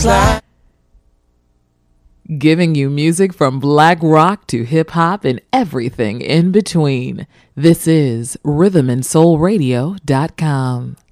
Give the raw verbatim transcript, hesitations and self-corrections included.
slide. Giving you music from black rock to hip hop and everything in between. This is rhythm and soul radio dot com.